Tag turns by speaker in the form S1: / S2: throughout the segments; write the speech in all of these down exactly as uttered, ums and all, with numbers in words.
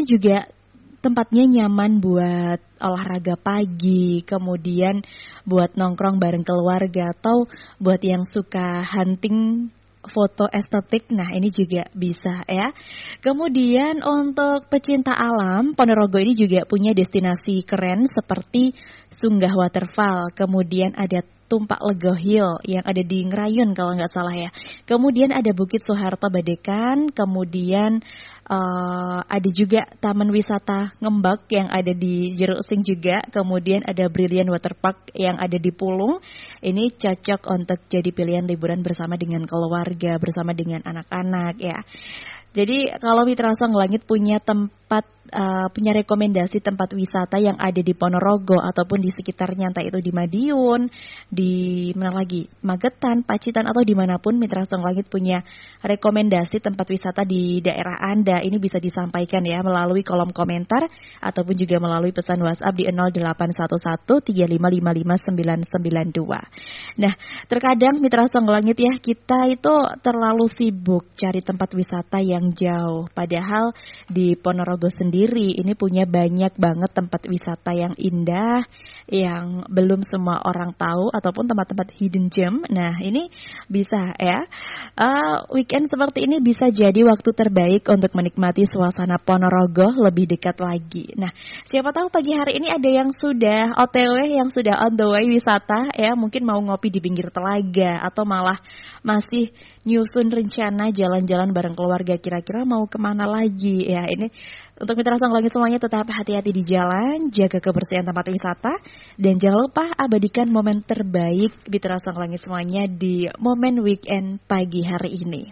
S1: ini juga tempatnya nyaman buat olahraga pagi, kemudian buat nongkrong bareng keluarga, atau buat yang suka hunting foto estetik, nah ini juga bisa ya. Kemudian untuk pecinta alam, Ponorogo ini juga punya destinasi keren seperti Sunggah Waterfall, kemudian ada Tumpak Lego Hill yang ada di Ngerayun kalau nggak salah ya. Kemudian ada Bukit Soeharto Badekan, kemudian Uh, ada juga Taman Wisata Ngembak yang ada di Jeruk Sing juga. Kemudian ada Brilliant Waterpark yang ada di Pulung. Ini cocok untuk jadi pilihan liburan bersama dengan keluarga, bersama dengan anak-anak ya. Jadi kalau Mitra Songlangit punya tempat, uh, punya rekomendasi tempat wisata yang ada di Ponorogo ataupun di sekitarnya, entah itu di Madiun, di mana lagi, Magetan, Pacitan atau dimanapun, Mitra Songlangit punya rekomendasi tempat wisata di daerah Anda, ini bisa disampaikan ya melalui kolom komentar ataupun juga melalui pesan WhatsApp di nol delapan satu satu tiga lima lima lima sembilan sembilan dua. Nah, terkadang Mitra Songlangit ya, kita itu terlalu sibuk cari tempat wisata yang jauh, padahal di Ponorogo sendiri ini punya banyak banget tempat wisata yang indah yang belum semua orang tahu ataupun tempat-tempat hidden gem. Nah ini bisa ya, uh, weekend seperti ini bisa jadi waktu terbaik untuk menikmati suasana Ponorogo lebih dekat lagi. Nah siapa tahu pagi hari ini ada yang sudah O T W, yang sudah on the way wisata ya, mungkin mau ngopi di pinggir telaga atau malah masih nyusun rencana jalan-jalan bareng keluarga, kira-kira mau kemana lagi ya. Ini untuk Mitra Songlangit semuanya, tetap hati-hati di jalan, jaga kebersihan tempat wisata, dan jangan lupa abadikan momen terbaik Mitra Songlangit semuanya di momen weekend pagi hari ini.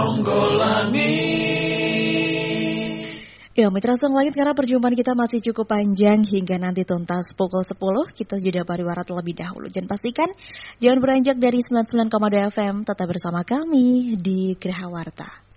S1: Songgolangit. Ya Mitra Songlangit, karena perjumpaan kita masih cukup panjang hingga nanti tuntas pukul sepuluh, kita jeda pariwara terlebih dahulu. Dan pastikan jangan beranjak dari sembilan puluh sembilan koma dua F M, tetap bersama kami di Geraha Warta.